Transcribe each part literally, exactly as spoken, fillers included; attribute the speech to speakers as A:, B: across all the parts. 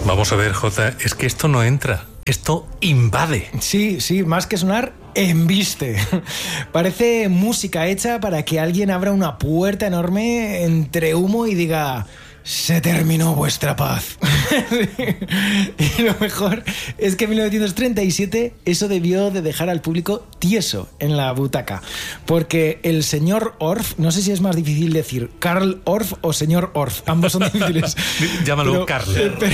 A: Vamos a ver, Jota, es que esto no entra. Esto invade.
B: Sí, sí, más que sonar, embiste. Parece música hecha para que alguien abra una puerta enorme entre humo y diga: se terminó vuestra paz. Y lo mejor es que en mil novecientos treinta y siete eso debió de dejar al público tieso en la butaca, porque el señor Orff, no sé si es más difícil decir Carl Orff o señor Orff, ambos son difíciles.
A: Llámalo
B: pero,
A: Carl.
B: Pero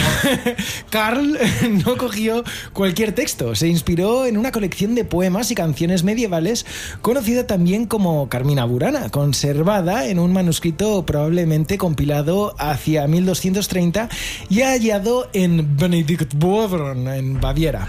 B: Carl no cogió cualquier texto, se inspiró en una colección de poemas y canciones medievales conocida también como Carmina Burana, conservada en un manuscrito probablemente compilado hacia mil doscientos treinta y hallado en Benediktboden, en Baviera.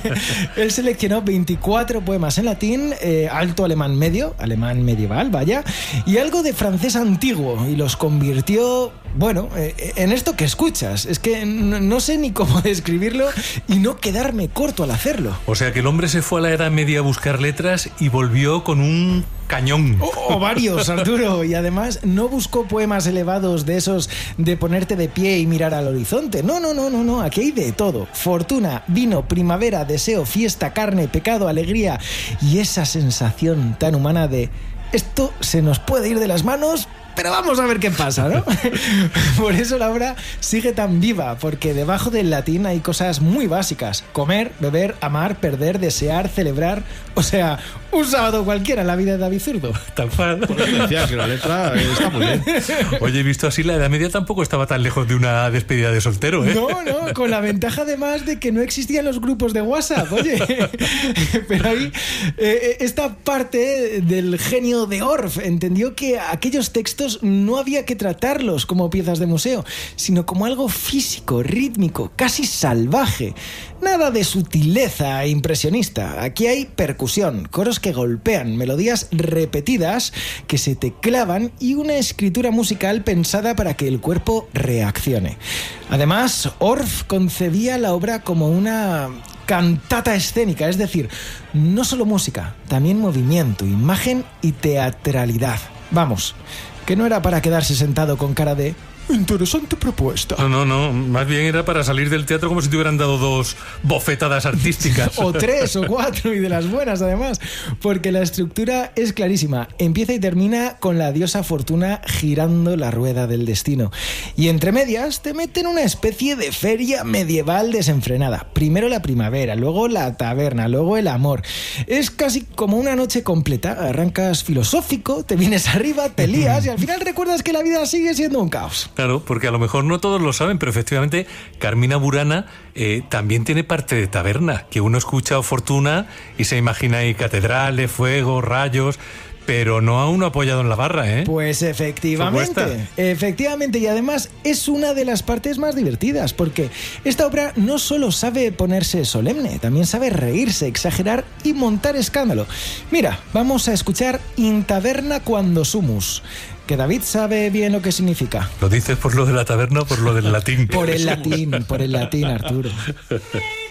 B: Él seleccionó veinticuatro poemas en latín, eh, alto alemán medio, alemán medieval, vaya, y algo de francés antiguo, y los convirtió, bueno, eh, en esto que escuchas. Es que no, no sé ni cómo describirlo y no quedarme corto al hacerlo.
A: O sea que el hombre se fue a la Edad Media a buscar letras y volvió con un cañón.
B: O, o varios, Arturo. Y además no buscó poemas elevados de esos de ponerte de pie y mirar al horizonte. No, no, no, no, no. Aquí hay de todo. Fortuna, vino, primavera, deseo, fiesta, carne, pecado, alegría y esa sensación tan humana de esto se nos puede ir de las manos, pero vamos a ver qué pasa, ¿no? Por eso la obra sigue tan viva, porque debajo del latín hay cosas muy básicas: comer, beber, amar, perder, desear, celebrar. O sea, un sábado cualquiera en la vida de David Zurdo.
A: Tal cual.
C: Decías que la letra está muy bien.
A: Oye, visto así, la Edad Media tampoco estaba tan lejos de una despedida de soltero, ¿eh?
B: No, no, con la ventaja además de que no existían los grupos de WhatsApp, oye. Pero ahí, eh, esta parte del genio de Orff entendió que aquellos textos no había que tratarlos como piezas de museo, sino como algo físico, rítmico, casi salvaje. Nada de sutileza impresionista. Aquí hay percusión, coros que golpean, melodías repetidas que se te clavan y una escritura musical pensada para que el cuerpo reaccione. Además, Orff concebía la obra como una cantata escénica, es decir, no solo música, también movimiento, imagen y teatralidad. Vamos, que no era para quedarse sentado con cara de interesante propuesta.
A: No, no, no. Más bien era para salir del teatro como si te hubieran dado dos bofetadas artísticas.
B: O tres o cuatro, y de las buenas además. Porque la estructura es clarísima. Empieza y termina con la diosa Fortuna girando la rueda del destino. Y entre medias te meten una especie de feria medieval desenfrenada. Primero la primavera, luego la taberna, luego el amor. Es casi como una noche completa. Arrancas filosófico, te vienes arriba, te lías y al final recuerdas que la vida sigue siendo un caos.
A: Claro, porque a lo mejor no todos lo saben, pero efectivamente Carmina Burana eh, también tiene parte de taberna, que uno escucha o Fortuna y se imagina ahí catedrales, fuego, rayos, pero no a uno apoyado en la barra, ¿eh?
B: Pues efectivamente, efectivamente, y además es una de las partes más divertidas, porque esta obra no solo sabe ponerse solemne, también sabe reírse, exagerar y montar escándalo. Mira, vamos a escuchar In Taverna Quando Sumus, que David sabe bien lo que significa.
A: ¿Lo dices por lo de la taberna o por lo del latín?
B: Por el latín, por el latín, Arturo.